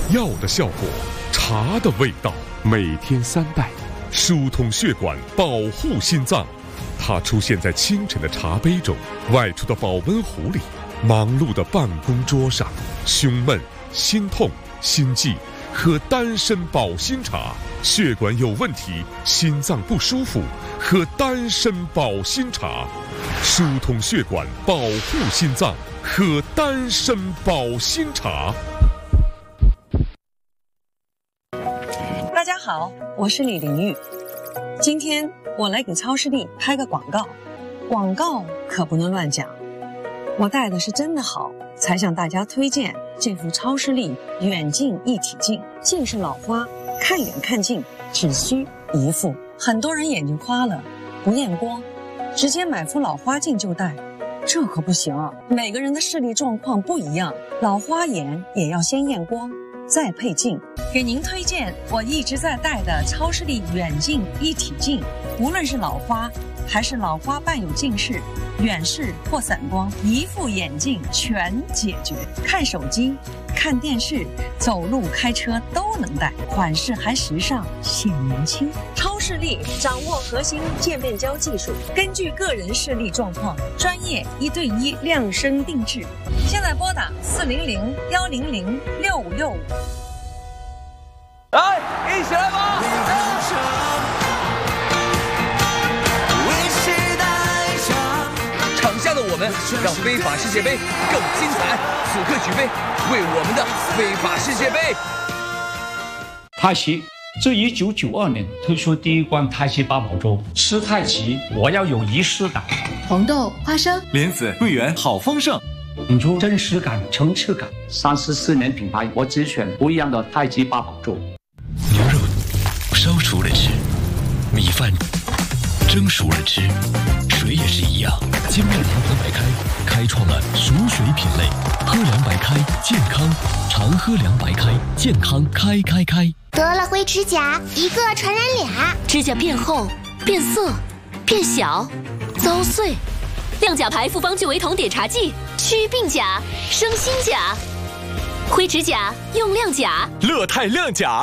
药的效果，茶的味道。每天3袋，疏通血管，保护心脏。它出现在清晨的茶杯中，外出的保温壶里，忙碌的办公桌上。胸闷、心痛、心悸，喝丹参保心茶。血管有问题，心脏不舒服，喝丹参保心茶。疏通血管，保护心脏，喝丹参保心茶。 大家好，我是李玲玉。今天我来给超视力拍个广告，广告可不能乱讲。我戴的是真的好，才向大家推荐这副超视力远近一体镜。近视老花，看远看近只需一副。很多人眼睛花了，不验光，直接买副老花镜就戴，这可不行啊！每个人的视力状况不一样，老花眼也要先验光，再配镜。给您推荐我一直在戴的超视力远近一体镜，无论是老花还是老花伴有近视、远视或散光，一副眼镜全解决。看手机、看电视、走路、开车都能戴，款式还时尚，显年轻。超视力掌握核心渐变焦技术，根据个人视力状况，专业1对1量身定制。现在拨打400-100-6565。 来，一起来吧！场下的我们让非法世界杯更精彩，此刻举杯，为我们的非法世界杯。 太极自1992年推出第一罐太极八宝粥，吃太极我要有仪式感。 红豆、花生、 莲子、桂圆，好丰盛。 引出真实感、层次感。34年品牌，我只选不一样的太极八宝粥。 牛肉烧熟了吃，米饭蒸熟了吃，水也是一样。精酿银河白开开创了熟水品类，喝凉白开，健康，常喝凉白开，健康开。 得了灰指甲，一个传染俩， 指甲变厚、变色、变小、遭碎。亮甲牌复方聚维酮碘茶剂，祛病甲，生新甲。灰指甲用亮甲， 乐泰亮甲。